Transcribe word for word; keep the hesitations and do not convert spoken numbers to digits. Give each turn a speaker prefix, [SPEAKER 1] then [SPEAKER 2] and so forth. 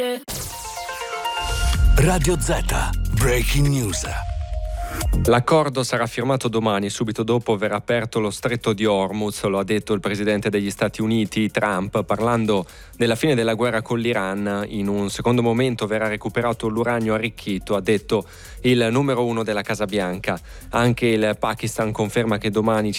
[SPEAKER 1] Radio Z, Breaking News.
[SPEAKER 2] L'accordo sarà firmato domani, subito dopo verrà aperto lo stretto di Hormuz, lo ha detto il presidente degli Stati Uniti Trump, parlando della fine della guerra con l'Iran. In un secondo momento verrà recuperato l'uranio arricchito, ha detto il numero uno della Casa Bianca. Anche il Pakistan conferma che domani ci